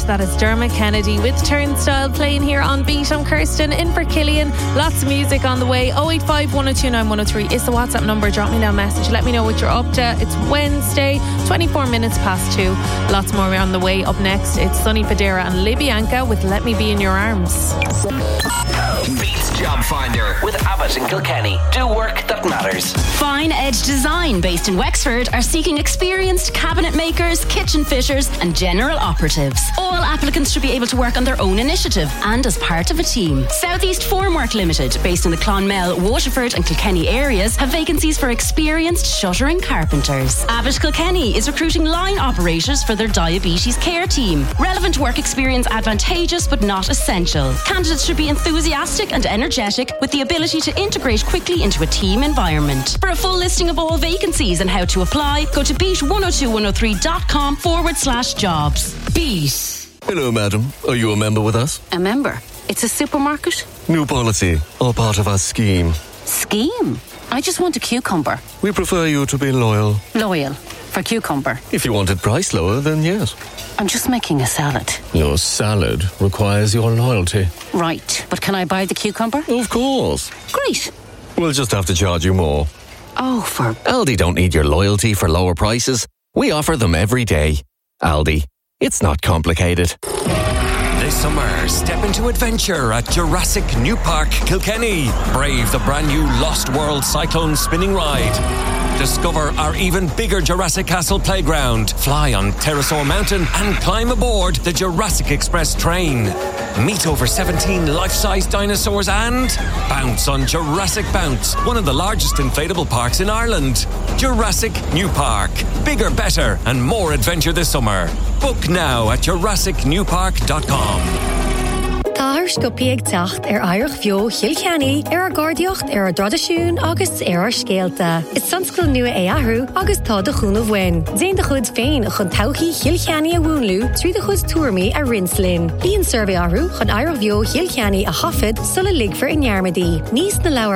That is Dermot Kennedy with Turnstile playing here on Beat. I'm Kirsten, in for Killian. Lots of music on the way. 085 1029 103 is the WhatsApp number. Drop me down a message. Let me know what you're up to. It's Wednesday, 24 minutes past 2. Lots more on the way. Up next, it's Sonny Fodera and Libyanka with Let Me Be in Your Arms. Beats Job Finder with Abbott and Kilkenny. Do work that matters. Fine Edge Design, based in Wexford, are seeking experienced cabinet makers, kitchen fitters and general operatives. All applicants should be able to work on their own initiative and as part of a team. Southeast Formwork Limited, based in the Clonmel, Waterford and Kilkenny areas, have vacancies for experienced shuttering carpenters. Abbott Kilkenny is recruiting line operators for their diabetes care team. Relevant work experience advantageous but not essential. Candidates should be enthusiastic and energetic with the ability to integrate quickly into a team environment. For a full listing of all vacancies and how to apply, go to beat102103.com/jobs. Beat. Hello, madam. Are you a member with us? A member? It's a supermarket? New policy, all part of our scheme. Scheme? I just want a cucumber. We prefer you to be loyal. Loyal? For cucumber? If you wanted price lower, then yes. I'm just making a salad. Your salad requires your loyalty. Right, but can I buy the cucumber? Of course. Great. We'll just have to charge you more. Oh, for... Aldi don't need your loyalty for lower prices. We offer them every day. Aldi. It's not complicated. This summer, step into adventure at Jurassic New Park, Kilkenny. Brave the brand new Lost World Cyclone spinning ride. Discover our even bigger Jurassic Castle playground. Fly on Pterosaur Mountain and climb aboard the Jurassic Express train. Meet over 17 life-size dinosaurs and bounce on Jurassic Bounce, one of the largest inflatable parks in Ireland. Jurassic New Park. Bigger, better and more adventure this summer. Book now at JurassicNewPark.com. Táthairt go piag teacht Irish Bheo Kilkenny Gardiocht Droidisiún agus scéalta. Is sunscoil nua ahrú agus tá de chúnamh wen. Déan de chud féin chun tauchaí Kilkenny a bhúnlú trí de chud tuairmí a rinslin. Bíonn survey ahrú chun Irish Bheo Kilkenny a hafid sulla ligfar in Yarmady. Níos na leabhar